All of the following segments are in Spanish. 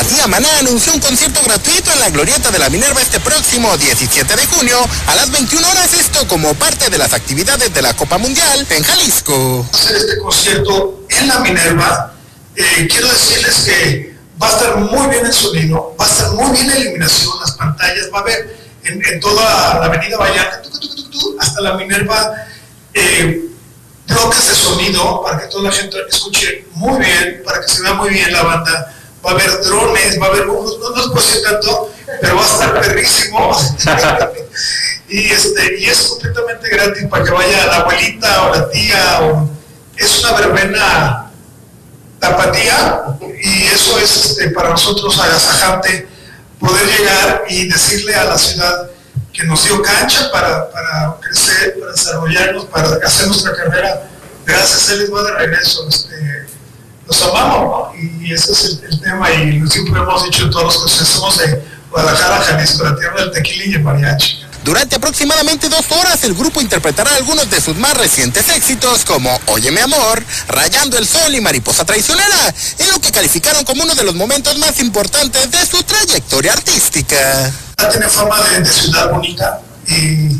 Tapatía Maná anunció un concierto gratuito en la Glorieta de la Minerva este próximo 17 de junio a las 21 horas, esto como parte de las actividades de la Copa Mundial en Jalisco. Hacer este concierto en la Minerva, quiero decirles que va a estar muy bien el sonido, va a estar muy bien la iluminación, las pantallas, va a haber en toda la avenida Vallarta, hasta la Minerva, bloques de sonido para que toda la gente escuche muy bien, para que se vea muy bien la banda. Va a haber drones, va a haber, no les puedo decir tanto, pero va a estar perrísimo. y es completamente gratis para que vaya la abuelita o la tía. Es una verbena tapatía y eso es para nosotros agasajante poder llegar y decirle a la ciudad que nos dio cancha para crecer, para desarrollarnos, para hacer nuestra carrera. Gracias, él les va de regreso. Los amamos, ¿no? Y ese es el tema, y siempre hemos dicho en todos los casos, somos de Guadalajara, Jalisco, la tierra del tequila y el mariachi. Durante aproximadamente 2 horas, el grupo interpretará algunos de sus más recientes éxitos, como Oye mi amor, Rayando el sol y Mariposa traicionera, en lo que calificaron como uno de los momentos más importantes de su trayectoria artística. Tiene fama de ciudad bonita, y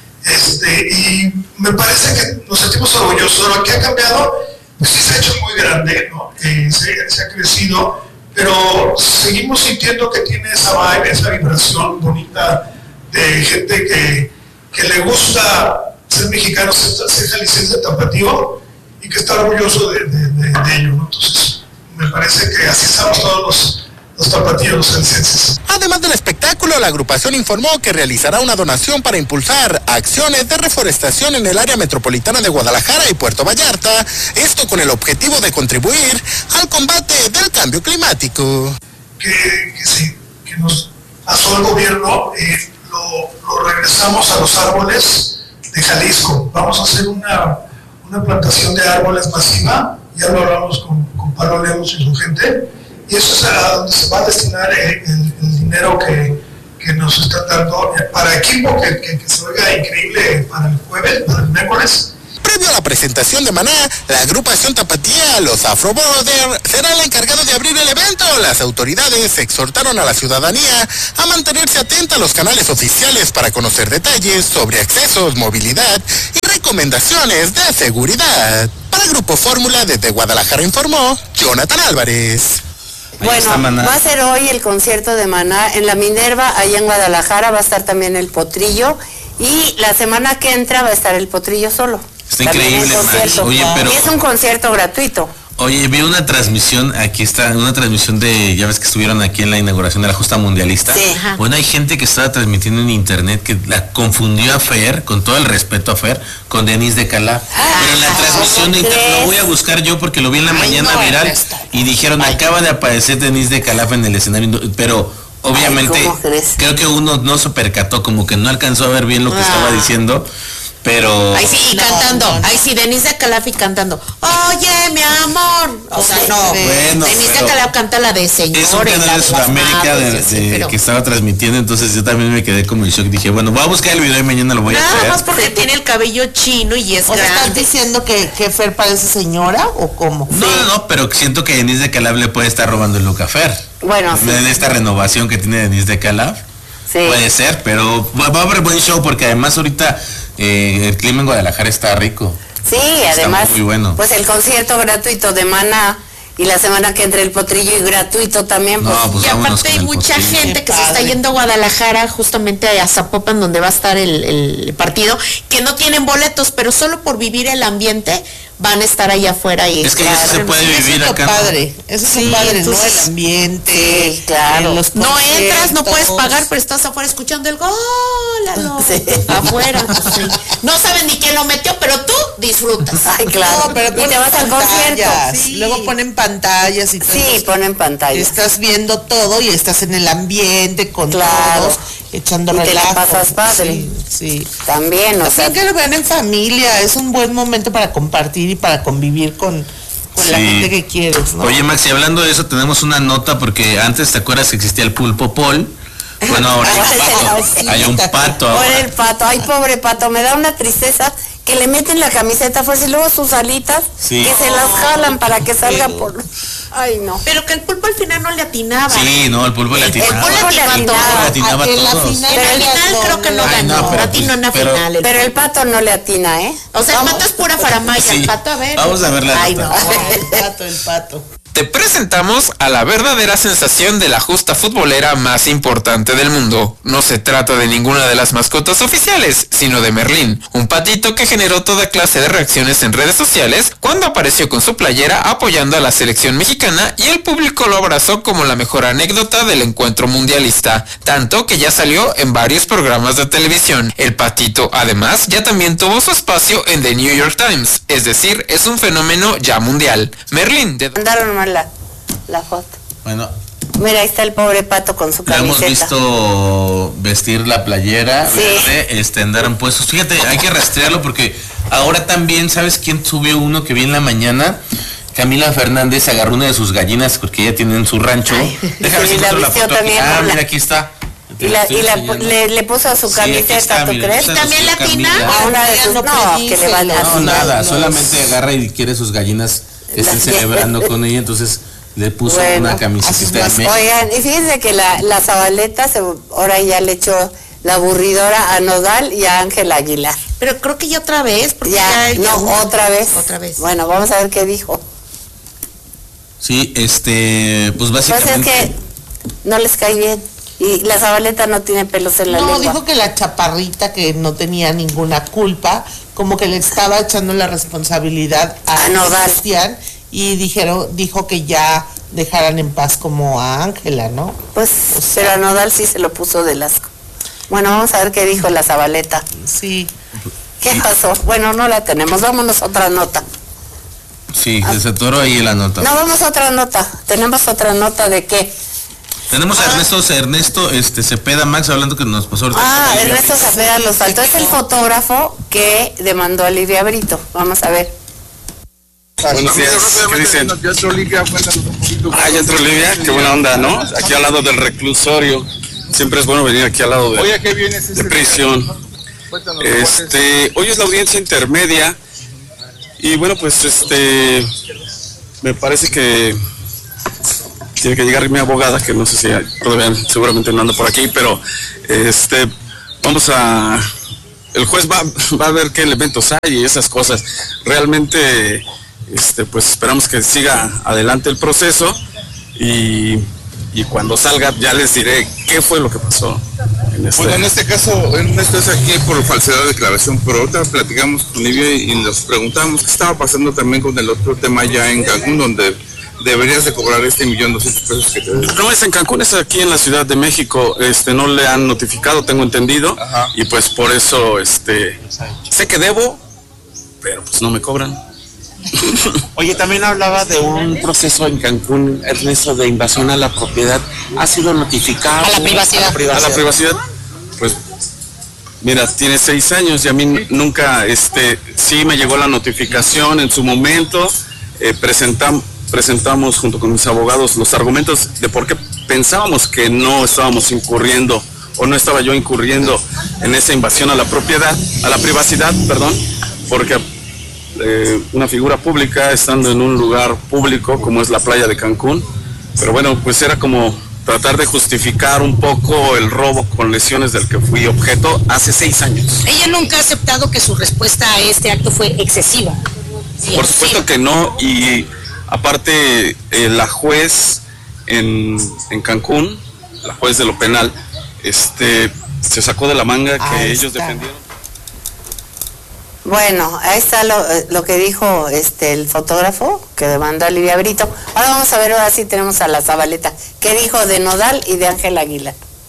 me parece que nos sentimos orgullosos. Lo que ha cambiado, pues sí se ha hecho muy grande, ¿no? Se ha crecido, pero seguimos sintiendo que tiene esa vibe, esa vibración bonita de gente que le gusta ser mexicano, ser jalisciense, tapatío, y que está orgulloso de ello, ¿no? Entonces, me parece que así estamos todos los tapatíos, los jaliscienses. Además del espectáculo, la agrupación informó que realizará una donación para impulsar acciones de reforestación en el área metropolitana de Guadalajara y Puerto Vallarta, esto con el objetivo de contribuir al combate del cambio climático. Que nos pasó el gobierno, lo regresamos a los árboles de Jalisco. Vamos a hacer una plantación de árboles masiva, ya lo hablamos con Pablo Lemos y su gente, y eso es a donde se va a destinar el dinero que nos están dando para equipo que se oiga increíble para el jueves, para el miércoles. Previo a la presentación de Maná, la agrupación tapatía Los Afro Brothers será el encargado de abrir el evento. Las autoridades exhortaron a la ciudadanía a mantenerse atenta a los canales oficiales para conocer detalles sobre accesos, movilidad y recomendaciones de seguridad. Para el Grupo Fórmula, desde Guadalajara informó Jonathan Álvarez. Bueno, va a ser hoy el concierto de Maná en la Minerva, allá en Guadalajara, va a estar también el Potrillo, y la semana que entra va a estar el Potrillo solo. Está increíble, Oye, pero... Y es un concierto gratuito. Oye, vi una transmisión, aquí está, una transmisión de, ya ves que estuvieron aquí en la inauguración de la justa mundialista. Sí. Bueno, hay gente que estaba transmitiendo en internet que la confundió a Fer, con todo el respeto a Fer, con Denise de Calaf. Pero en la transmisión de internet, lo voy a buscar yo porque lo vi en la mañana viral, y dijeron, acaba de aparecer Denise de Calaf en el escenario, pero obviamente creo que uno no se percató, como que no alcanzó a ver bien lo que estaba diciendo. Pero... Ahí sí, y cantando, ahí sí, Denise de Calaf cantando, oye, mi amor. O sea, no, bueno, Denise de Calaf canta la de Señores. Es un canal de Sudamérica que estaba transmitiendo, entonces yo también me quedé como en shock. Dije, bueno, voy a buscar el video y mañana lo voy a traer. Nada más porque tiene el cabello chino y es grande. ¿Estás diciendo que Fer parece señora o cómo? No, pero siento que Denise de Calaf le puede estar robando el look a Fer. Bueno, sí. En esta renovación que tiene Denise de Calaf. Sí. Puede ser, pero va a haber buen show porque además ahorita el clima en Guadalajara está rico. Sí, además, muy bueno. Pues el concierto gratuito de Maná y la semana que entre el Potrillo y gratuito también. Y aparte hay mucha gente que se está yendo a Guadalajara, justamente a Zapopan, donde va a estar el partido, que no tienen boletos, pero solo por vivir el ambiente van a estar allá afuera. Y es que eso se puede vivir acá. Eso es padre, ¿no? El ambiente. Sí, claro. No entras, no puedes pagar, pero estás afuera escuchando el gol. Afuera. Pues, sí. No saben ni quién lo metió, pero tú disfrutas. Ay, claro. No, pero y te vas al concierto. Sí. Luego ponen pantallas y todo. Sí, ponen pantallas. Estás viendo todo y estás en el ambiente con todos, echando relajo. Te la pasas padre. Sí. También, o sea. que lo vean en familia, es un buen momento para compartir y para convivir con la gente que quieres, ¿no? Oye, Max, y hablando de eso, tenemos una nota, porque antes, ¿te acuerdas que existía el pulpo Paul? Bueno, ahora hay un pato. Ahora el pato, ay, pobre pato, me da una tristeza que le meten la camiseta fuerza y luego sus alitas, que se las jalan para que salga por... Ay, no. Pero que el pulpo al final no le atinaba. Sí, no, el pulpo le atinaba. El pulpo le atinaba a todos. Pero al final creo que no ganó. Atinó en la final. Pero el pato no le atina, ¿eh? O sea, el pato es pura faramaya. El pato, a ver. Vamos a ver la Ay, no. El pato. Te presentamos a la verdadera sensación de la justa futbolera más importante del mundo. No se trata de ninguna de las mascotas oficiales, sino de Merlín, un patito que generó toda clase de reacciones en redes sociales cuando apareció con su playera apoyando a la selección mexicana y el público lo abrazó como la mejor anécdota del encuentro mundialista, tanto que ya salió en varios programas de televisión. El patito, además, ya también tuvo su espacio en The New York Times, es decir, es un fenómeno ya mundial. Merlín, la foto. Bueno. Mira, ahí está el pobre pato con su camiseta. Hemos visto vestir la playera, verde, andaron puestos. Fíjate, hay que rastrearlo porque ahora también, ¿sabes quién subió uno que vi en la mañana? Camila Fernández agarró una de sus gallinas porque ella tiene en su rancho. Déjame ver si encuentro la foto. Mira, aquí está. Y le puso a su camiseta, está, ¿tú crees? ¿Y también la tina? A una de sus... No, que le vale así. No, nada, solamente agarra y quiere sus gallinas estén celebrando con ella, entonces le puso una camiseta de México. Oigan, y fíjense que la Zabaleta ahora ya le echó la aburridora a Nodal y a Ángel Aguilar. Pero creo que ya otra vez, porque otra vez. Bueno, vamos a ver qué dijo. Sí, pues básicamente... Pues es que no les cae bien. Y la Zabaleta no tiene pelos en la lengua. No, dijo que la chaparrita, que no tenía ninguna culpa, como que le estaba echando la responsabilidad a Nodal. Cristian, y dijo que ya dejaran en paz como a Ángela, ¿no? Pues, pero a Nodal sí se lo puso del asco. Bueno, vamos a ver qué dijo la Zabaleta. Sí. ¿Qué pasó? Bueno, no la tenemos, vámonos a otra nota. Sí, se atoró ahí la nota. No, vamos a otra nota. Tenemos otra nota de qué. Tenemos a Ernesto Cepeda Max hablando que nos pasó ahorita. Ernesto Cepeda nos faltó. Es el fotógrafo que demandó a Livia Brito. Vamos a ver. Buenos días, ¿qué dicen? Ya entró Livia, qué buena onda, ¿no? Aquí al lado del reclusorio. Siempre es bueno venir aquí al lado de prisión. Hoy es la audiencia intermedia. Y bueno, pues me parece que tiene que llegar mi abogada, que no sé si todavía seguramente no anda por aquí, pero el juez va a ver qué elementos hay y esas cosas. Realmente pues esperamos que siga adelante el proceso y cuando salga ya les diré qué fue lo que pasó. Bueno, en este caso, Ernesto es aquí por falsedad de declaración, pero ahorita platicamos con Livia y nos preguntamos qué estaba pasando también con el otro tema ya en Cancún, donde deberías de cobrar $1,200,000 que te deben. No es en Cancún, es aquí en la Ciudad de México. No le han notificado, tengo entendido. Ajá. Y pues por eso sé que debo, pero pues no me cobran. Oye, también hablaba de un proceso en Cancún, Ernesto, de invasión a la propiedad. ¿Ha sido notificado? A la privacidad. A la privacidad. Pues mira, tiene 6 años y a mí nunca, sí me llegó la notificación en su momento. Presentamos junto con mis abogados los argumentos de por qué pensábamos que no estábamos incurriendo o no estaba yo incurriendo en esa invasión a la propiedad, a la privacidad, perdón, porque una figura pública estando en un lugar público como es la playa de Cancún, pero bueno, pues era como tratar de justificar un poco el robo con lesiones del que fui objeto hace 6 años. Ella nunca ha aceptado que su respuesta a este acto fue excesiva. Por supuesto que no, y aparte la juez en Cancún, la juez de lo penal, se sacó de la manga que ellos defendieron. Bueno, ahí está lo que dijo el fotógrafo que demandó a Livia Brito. Ahora vamos a ver, ahora sí tenemos a la Zabaleta. ¿Qué dijo de Nodal y de Ángel Aguilar?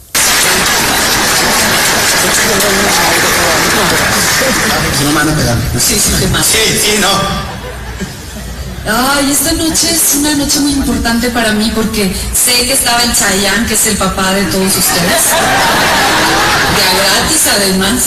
Sí, no. Ay, esta noche es una noche muy importante para mí porque sé que estaba el Chayanne, que es el papá de todos ustedes. De gratis además.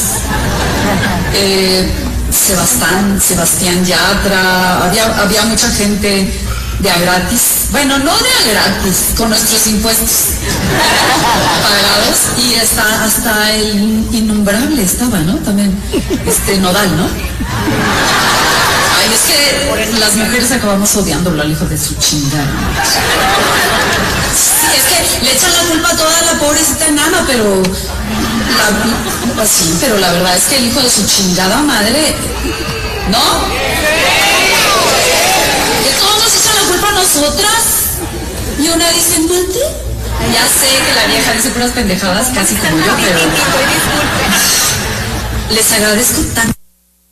Sebastián Yatra, había mucha gente de a gratis. Bueno, no de a gratis, con nuestros impuestos pagados. Y hasta el innombrable estaba, ¿no? También, Nodal, ¿no? Ay, es que las mujeres acabamos odiándolo al hijo de su chingada. Sí, es que le echan la culpa a toda la pobrecita enana, pero sí, pero la verdad es que el hijo de su chingada madre, ¿no? De todos nos echan la culpa a nosotras. Y una dice, mate. Ya sé que la vieja dice puras pendejadas, casi como yo, pero les agradezco tanto.